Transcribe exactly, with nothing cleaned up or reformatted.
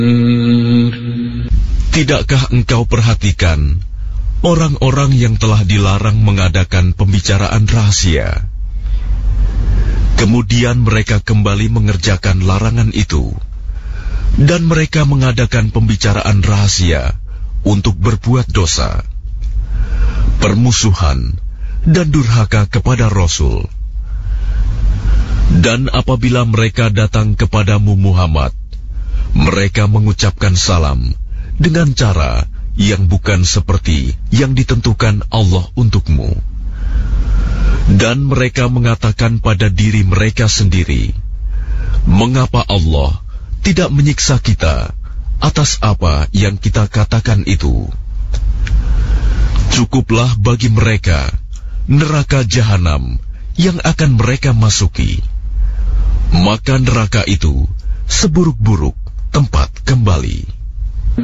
Tidakkah engkau perhatikan orang-orang yang telah dilarang mengadakan pembicaraan rahasia, kemudian mereka kembali mengerjakan larangan itu, dan mereka mengadakan pembicaraan rahasia untuk berbuat dosa, permusuhan, dan durhaka kepada Rasul. Dan apabila mereka datang kepadamu Muhammad, mereka mengucapkan salam dengan cara yang bukan seperti yang ditentukan Allah untukmu. Dan mereka mengatakan pada diri mereka sendiri, mengapa Allah tidak menyiksa kita atas apa yang kita katakan itu? Cukuplah bagi mereka neraka jahanam yang akan mereka masuki. Maka neraka itu seburuk-buruk tempat kembali.